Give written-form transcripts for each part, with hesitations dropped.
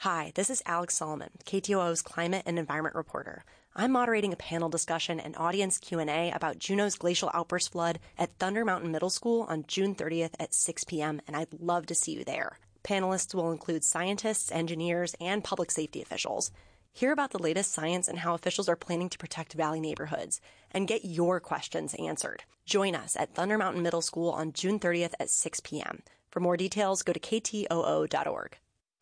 Hi, this is Alex Solomon, KTOO's climate and environment reporter. I'm moderating a panel discussion and audience Q&A about Juneau's glacial outburst flood at Thunder Mountain Middle School on June 30th at 6 p.m., and I'd love to see you there. Panelists will include scientists, engineers, and public safety officials. Hear about the latest science and how officials are planning to protect valley neighborhoods, and get your questions answered. Join us at Thunder Mountain Middle School on June 30th at 6 p.m. For more details, go to ktoo.org.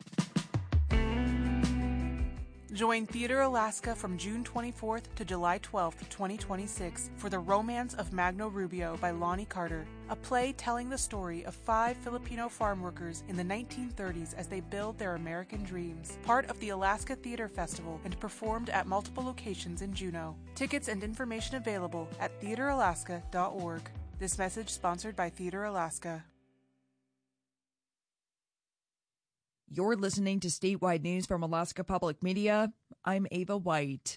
Join Theater Alaska from June 24th to July 12th, 2026 for The Romance of Magno Rubio by Lonnie Carter, a play telling the story of 5 Filipino farm workers in the 1930s as they build their American dreams. Part of the Alaska Theater Festival and performed at multiple locations in Juneau. Tickets and information available at theateralaska.org. This message sponsored by Theater Alaska. You're listening to Statewide News from Alaska Public Media. I'm Ava White.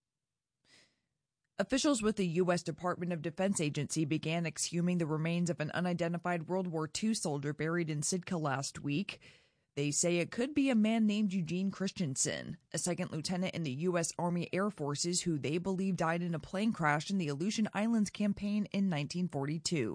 Officials with the U.S. Department of Defense Agency began exhuming the remains of an unidentified World War II soldier buried in Sitka last week. They say it could be a man named Eugene Christensen, a second lieutenant in the U.S. Army Air Forces who they believe died in a plane crash in the Aleutian Islands campaign in 1942.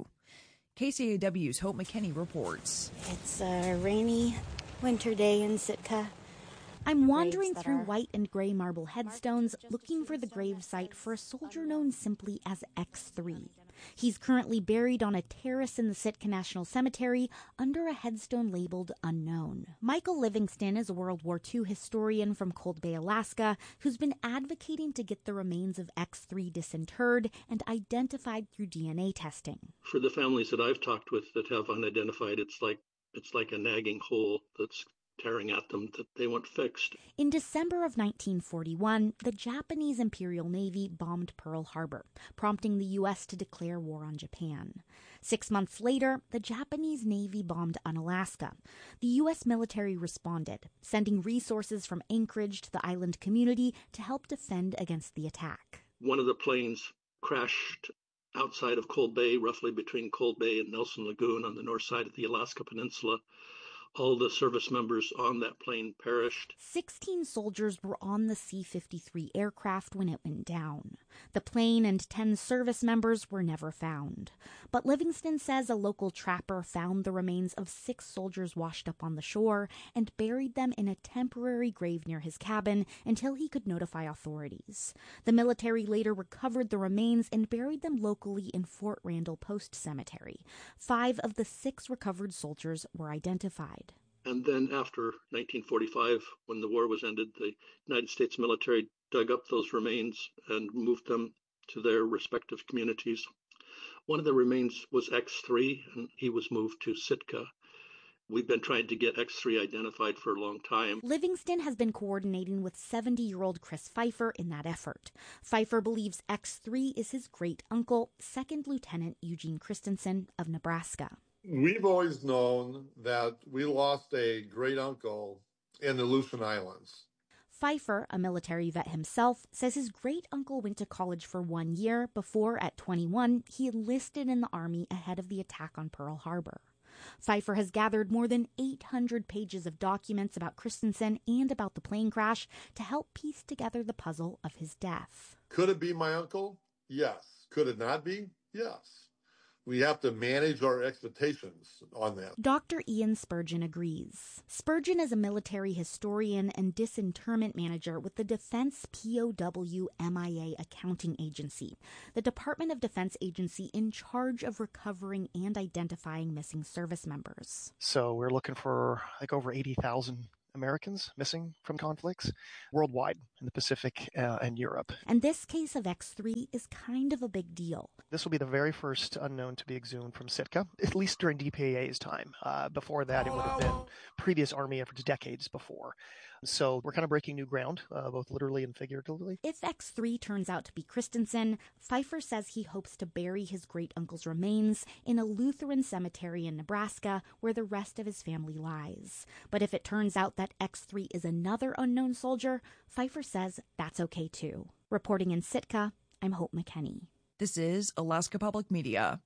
KCAW's Hope McKinney reports. It's a rainy winter day in Sitka. I'm wandering through white and gray marble headstones looking for the grave site for a soldier known simply as X3. He's currently buried on a terrace in the Sitka National Cemetery under a headstone labeled unknown. Michael Livingston is a World War II historian from Cold Bay, Alaska, who's been advocating to get the remains of X3 disinterred and identified through DNA testing. For the families that I've talked with that have unidentified, it's like a nagging hole that's tearing at them that they want fixed. In December of 1941, the Japanese Imperial Navy bombed Pearl Harbor, prompting the U.S. to declare war on Japan. 6 months later, the Japanese Navy bombed Unalaska. The U.S. military responded, sending resources from Anchorage to the island community to help defend against the attack. One of the planes crashed outside of Cold Bay, roughly between Cold Bay and Nelson Lagoon on the north side of the Alaska Peninsula. All the service members on that plane perished. 16 soldiers were on the C-53 aircraft when it went down. The plane and 10 service members were never found. But Livingston says a local trapper found the remains of 6 soldiers washed up on the shore and buried them in a temporary grave near his cabin until he could notify authorities. The military later recovered the remains and buried them locally in Fort Randall Post Cemetery. 5 of the 6 recovered soldiers were identified. And then after 1945, when the war was ended, the United States military dug up those remains and moved them to their respective communities. One of the remains was X3, and he was moved to Sitka. We've been trying to get X3 identified for a long time. Livingston has been coordinating with 70-year-old Chris Pfeiffer in that effort. Pfeiffer believes X3 is his great-uncle, 2nd Lieutenant Eugene Christensen of Nebraska. We've always known that we lost a great uncle in the Aleutian Islands. Pfeiffer, a military vet himself, says his great-uncle went to college for 1 year before, at 21, he enlisted in the Army ahead of the attack on Pearl Harbor. Pfeiffer has gathered more than 800 pages of documents about Christensen and about the plane crash to help piece together the puzzle of his death. Could it be my uncle? Yes. Could it not be? Yes. We have to manage our expectations on that. Dr. Ian Spurgeon agrees. Spurgeon is a military historian and disinterment manager with the Defense POW MIA Accounting Agency, the Department of Defense agency in charge of recovering and identifying missing service members. So we're looking for over 80,000 Americans missing from conflicts worldwide in the Pacific and Europe. And this case of X3 is kind of a big deal. This will be the very first unknown to be exhumed from Sitka, at least during DPA's time. Before that, it would have been previous Army efforts decades before. So we're kind of breaking new ground, both literally and figuratively. If X3 turns out to be Christensen, Pfeiffer says he hopes to bury his great-uncle's remains in a Lutheran cemetery in Nebraska where the rest of his family lies. But if it turns out that X3 is another unknown soldier, Pfeiffer says that's okay too. Reporting in Sitka, I'm Hope McKinney. This is Alaska Public Media.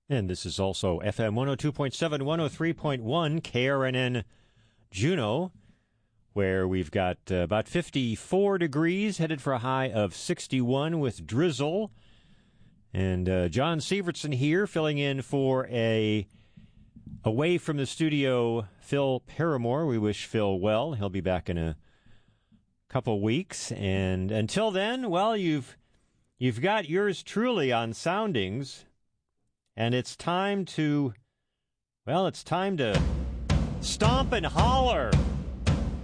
And this is also FM 102.7, 103.1, KRNN Juneau, where we've got about 54 degrees, headed for a high of 61 with drizzle. And John Sievertson here, filling in for away from the studio, Phil Paramore. We wish Phil well. He'll be back in a couple weeks. And until then, well, you've got yours truly on Soundings. And it's time to stomp and holler.